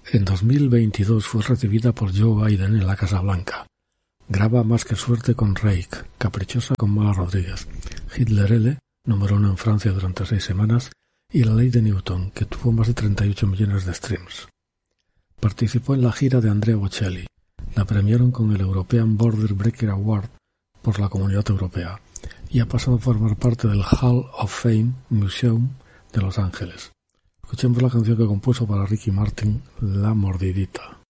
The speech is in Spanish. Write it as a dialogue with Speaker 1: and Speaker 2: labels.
Speaker 1: En 2022 fue recibida por Joe Biden en la Casa Blanca. Graba Más que suerte con Rake, Caprichosa con Mala Rodríguez, Hitler L, número 1 en Francia durante 6 semanas, y La Ley de Newton, que tuvo más de 38 millones de streams. Participó en la gira de Andrea Bocelli. La premiaron con el European Border Breaker Award por la Comunidad Europea y ha pasado a formar parte del Hall of Fame Museum de Los Ángeles. Escuchemos la canción que compuso para Ricky Martin, La Mordidita.